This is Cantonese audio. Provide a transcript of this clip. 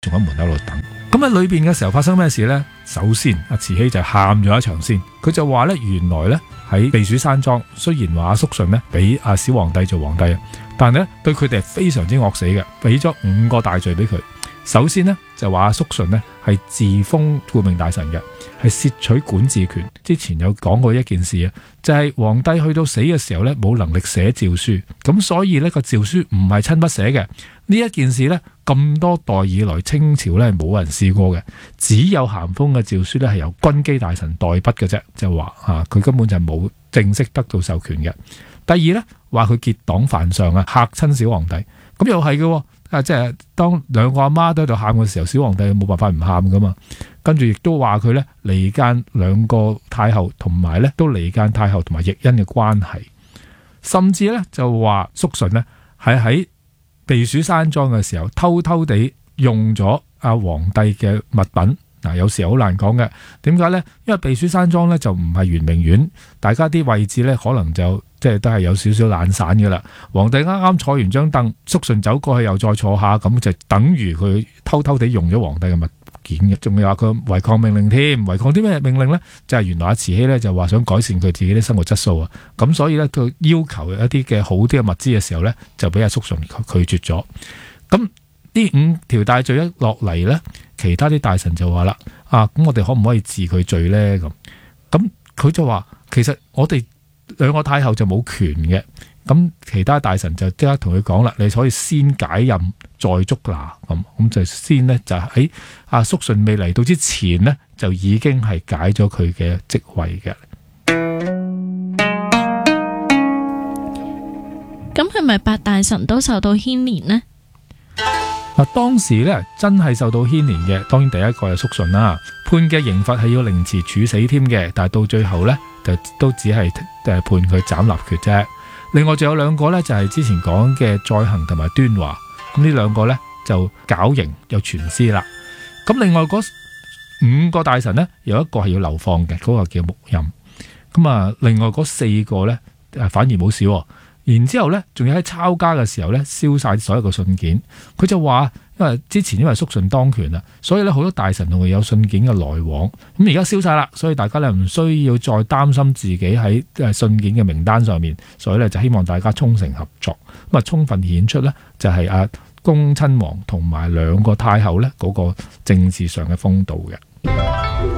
仲喺門口度等。咁喺裏邊嘅時候發生咩事呢？首先阿慈禧就喊咗一場先，佢就話呢，原來呢，喺避暑山莊，雖然話阿肅順呢俾阿小皇帝做皇帝，但係呢對佢哋係非常之惡死嘅，俾咗5個大罪俾佢。首先呢，就話阿肅順呢係自封顧命大臣嘅，係竊取管治權。之前有講過一件事啊，就係皇帝去到死嘅時候呢，冇能力寫詔書，咁所以呢個詔書唔係親筆寫嘅。呢一件事呢，咁多代以來清朝呢冇人試過嘅，只有咸豐嘅詔書呢係由軍機大臣代筆嘅啫，就話佢根本就冇正式得到授權嘅。第二呢，話佢結黨犯上啊，嚇親小皇帝，咁又係嘅。即係當兩個阿媽都喺度喊嘅時候，小皇帝冇辦法唔喊噶嘛。跟住亦都話佢呢離間兩個太后，同埋呢都離間太后同埋奕欣嘅關係，甚至呢就話肅順呢係喺避暑山莊嘅時候偷偷地用咗阿皇帝嘅物品。有時好難講嘅，點解呢？因為避暑山莊呢就唔係圓明園，大家啲位置呢可能就即係都係有少少懶散嘅啦。皇帝啱啱坐完張凳，肅順走過去又再坐下，咁就等於佢偷偷地用咗皇帝嘅物件嘅。仲有話佢違抗命令添，違抗啲咩命令呢？就係原來阿慈禧呢就話想改善佢自己啲生活質素啊，咁所以呢，佢要求一啲嘅好啲嘅物資嘅時候呢，就俾阿肅順拒絕咗。咁呢5條大罪一落嚟呢，其他啲大臣就話啦，咁我哋可唔可以治佢罪呢？咁佢就話，其實我哋兩個太后就冇權嘅。咁其他大臣就即刻同佢講啦，你可以先解任再捉拿。咁就先呢，就喺阿肅順未嚟到之前呢，就已經係解咗佢嘅職位嘅。 咁係咪8大臣都受到牽連呢？ 當時咧真係受到牽連嘅，當然第一個係肅順啦，判嘅刑罰係要凌遲處死添嘅，但係到最後咧就都只係判佢斬立決啫。另外仲有2個咧，就係之前講嘅載衡同埋端華，咁呢2個咧就絞刑又全屍啦。咁另外嗰5個大臣呢，有一個係要流放嘅，嗰個叫穆任。咁另外嗰4個咧反而冇事。然之後呢，仲要喺抄家嘅時候呢，燒晒所有嘅信件。佢就話，因為之前因為肅順當權啦，所以呢好多大臣同佢有信件嘅來往。咁而家燒晒啦，所以大家呢唔需要再擔心自己喺信件嘅名單上面，所以呢就希望大家衷誠合作。咁啊，充分顯出呢就係阿恭親王同埋2個太后呢嗰個政治上嘅風度嘅。